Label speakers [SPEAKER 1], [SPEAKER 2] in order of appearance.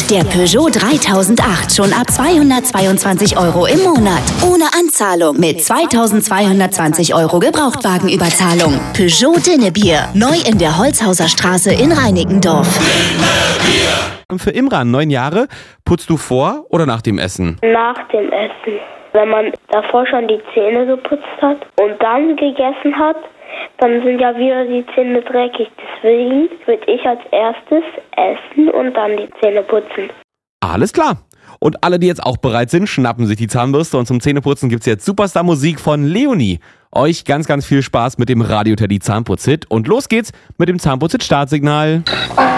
[SPEAKER 1] Der Peugeot 3008 schon ab 222 € im Monat. Ohne Anzahlung mit 2220 € Gebrauchtwagenüberzahlung. Peugeot Dinnebier. Neu in der Holzhauser Straße in Reinickendorf.
[SPEAKER 2] Für Imran, 9 Jahre, putzt du vor oder nach dem Essen?
[SPEAKER 3] Nach dem Essen. Wenn man davor schon die Zähne geputzt hat und dann gegessen hat, dann sind ja wieder die Zähne dreckig. Deswegen würde ich als erstes essen und dann die Zähne putzen.
[SPEAKER 2] Alles klar. Und alle, die jetzt auch bereit sind, schnappen sich die Zahnbürste und zum Zähneputzen gibt's jetzt Superstar-Musik von Leonie. Euch ganz, ganz viel Spaß mit dem Radio Teddy Zahnputz-Hit und los geht's mit dem Zahnputz-Hit-Startsignal.